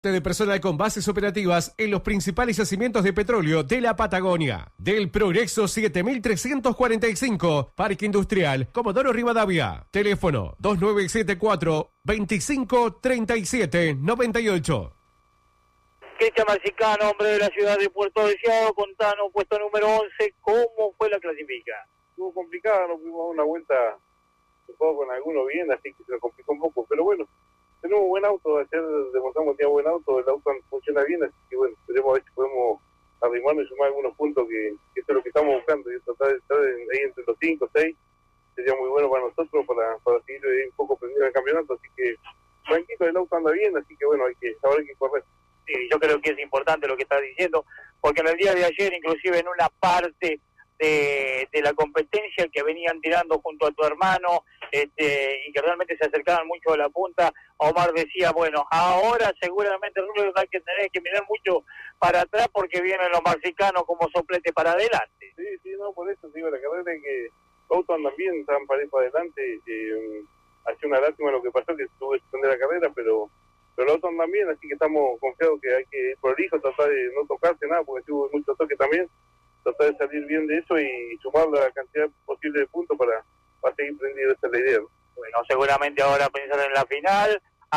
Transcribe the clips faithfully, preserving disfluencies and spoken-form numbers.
de personal con bases operativas en los principales yacimientos de petróleo de la Patagonia. Del Progreso siete mil trescientos cuarenta y cinco, Parque Industrial, Comodoro Rivadavia. Teléfono dos nueve siete cuatro, veinticinco, treinta y siete, noventa y ocho. Cristian Marcicano, hombre de la ciudad de Puerto Deseado, Contanos, puesto número once, ¿cómo fue la clasifica? Estuvo complicada, nos fuimos a una vuelta un poco con alguno bien, así que se lo complicó un poco, pero bueno. Tenemos buen auto, ayer demostramos que tenía buen auto, el auto funciona bien, así que bueno, esperemos a ver si podemos arrimarnos y sumar algunos puntos, que, que esto es lo que estamos buscando, y tratar de estar ahí entre los cinco, seis, sería muy bueno para nosotros, para, para seguir un poco prendido el campeonato, así que tranquilo, el auto anda bien, así que bueno, hay que saber que correr. Sí, yo creo que es importante lo que estás diciendo, porque en el día de ayer, inclusive en una parte de, de la competencia que venían tirando junto a tu hermano, este, y que realmente se acercaban mucho a la punta, Omar decía, bueno, ahora seguramente Rubio hay que tener que mirar mucho para atrás porque vienen los marcicanos como soplete para adelante. Sí, sí, no, por eso digo, la carrera es que los autos andan bien, están para ir para adelante, eh, ha sido una lástima lo que pasó, que tuve que extender la carrera, pero pero los autos andan bien, así que estamos confiados que hay que ir por el hijo, tratar de no tocarse nada, porque tuvo mucho toque también, tratar de salir bien de eso y sumar la cantidad posible de puntos para, para seguir prendido, esa es la idea, ¿no? Bueno, seguramente ahora pensar en la final,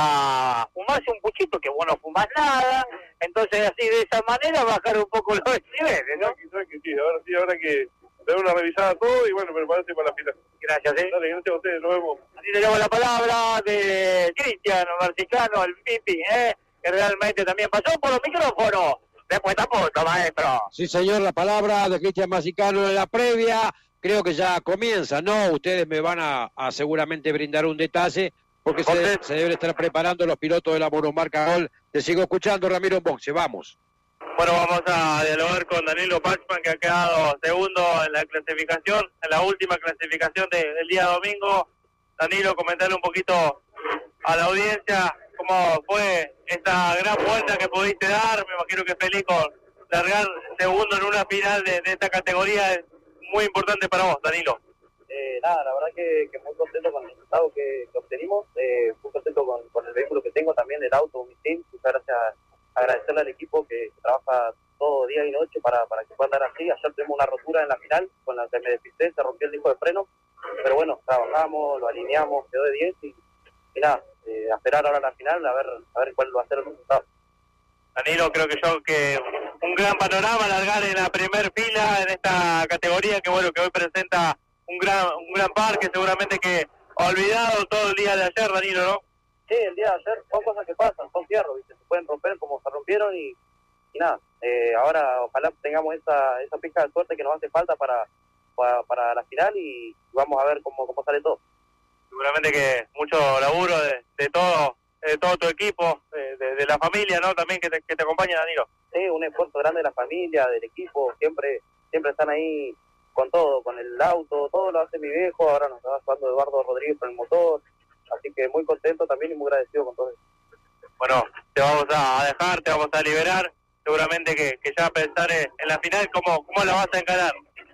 a fumarse un puchito, que vos no fumás nada, entonces así de esa manera bajar un poco los niveles, ¿no? Quizás que sí, ahora sí, ahora que dar una revisada a todo y bueno, prepararse para la final. Gracias, ¿eh? Dale, gracias a ustedes, nos vemos. Así le damos la palabra de Cristian Marcicano, el Pipi, ¿eh? Que realmente también pasó por los micrófonos. Después tampoco, maestro. Sí, señor, la palabra de Cristian Marcicano en la previa. Creo que ya comienza, ¿no? Ustedes me van a, a seguramente brindar un detalle, porque se, se deben estar preparando los pilotos de la monomarca Gol. Te sigo escuchando, Ramiro Boxe, vamos. Bueno, vamos a dialogar con Danilo Pachman, que ha quedado segundo en la clasificación, en la última clasificación de, del día domingo. Danilo, comentarle un poquito a la audiencia cómo fue esta gran vuelta que pudiste dar. Me imagino que feliz con largar segundo en una final de, de esta categoría es muy importante para vos, Danilo. Eh, nada, la verdad que, que muy contento con el resultado que, que obtenimos, eh, muy contento con, con el vehículo que tengo, también el auto, mi team. Muchas gracias, agradecerle al equipo que, que trabaja todo día y noche para, para que pueda andar así. Ayer tuvimos una rotura en la final con la que me despisté, se rompió el disco de freno, pero bueno, trabajamos, lo alineamos, quedó de diez y, y nada, eh, a esperar ahora la final a ver, a ver cuál va a ser el resultado. Danilo, creo que yo que un gran panorama largar en la primer fila en esta categoría que bueno que hoy presenta un gran un gran parque, seguramente que olvidado todo el día de ayer, Danilo, ¿no? Sí, el día de ayer son cosas que pasan, son fierros, ¿viste? Se pueden romper como se rompieron y, y nada, eh, ahora ojalá tengamos esa esa pizca de suerte que nos hace falta para, para, para la final y vamos a ver cómo, cómo sale todo. Seguramente que mucho laburo de, de todo de todo tu equipo, de, de, de la familia, ¿no? También que te, que te acompaña, Danilo. Sí, un esfuerzo grande de la familia, del equipo, siempre siempre están ahí con todo, con el auto, todo lo hace mi viejo, ahora nos está ayudando Eduardo Rodríguez con el motor, así que muy contento también y muy agradecido con todo eso. Bueno, te vamos a dejar, te vamos a liberar, seguramente que, que ya pensar en la final, ¿cómo, cómo la vas a encarar?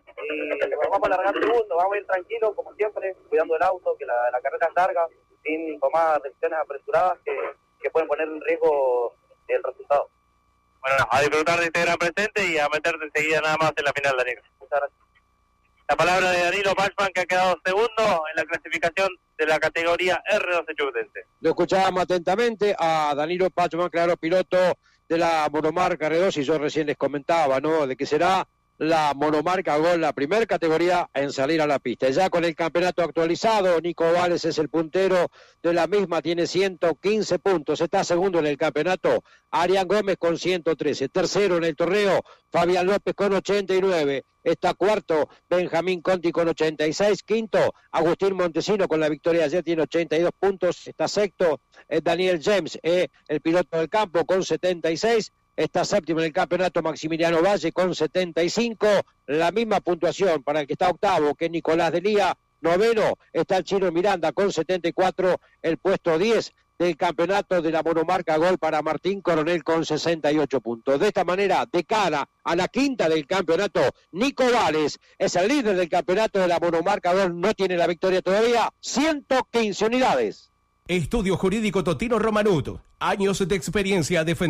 Y vamos a largar segundo, vamos a ir tranquilos, como siempre, cuidando el auto, que la, la carrera es larga, sin tomar decisiones apresuradas que, que pueden poner en riesgo el resultado. Bueno, a disfrutar de este gran presente y a meterte enseguida nada más en la final, Danilo. Muchas gracias. La palabra de Danilo Pachman, que ha quedado segundo en la clasificación de la categoría R doce Chubutense. Lo escuchábamos atentamente a Danilo Pachman, claro, piloto de la monomarca R dos, y yo recién les comentaba, ¿no?, de que será la monomarca Gol, la primera categoría en salir a la pista. Ya con el campeonato actualizado, Nico Vales es el puntero de la misma, tiene ciento quince puntos, está segundo en el campeonato, Arián Gómez con ciento trece, tercero en el torneo, Fabián López con ochenta y nueve, está cuarto Benjamín Conti con ochenta y seis, quinto Agustín Montesino con la victoria ayer tiene ochenta y dos puntos, está sexto eh, Daniel James, eh, el piloto del campo con setenta y seis, está séptimo en el campeonato Maximiliano Valle con setenta y cinco, la misma puntuación para el que está octavo, que es Nicolás Delía, noveno está el Chino Miranda con setenta y cuatro, el puesto diez del campeonato de la monomarca Gol para Martín Coronel con sesenta y ocho puntos. De esta manera, de cara a la quinta del campeonato, Nico Vales es el líder del campeonato de la monomarca Gol, no tiene la victoria todavía, ciento quince unidades. Estudio Jurídico Totino Romanut. Años de experiencia defendiendo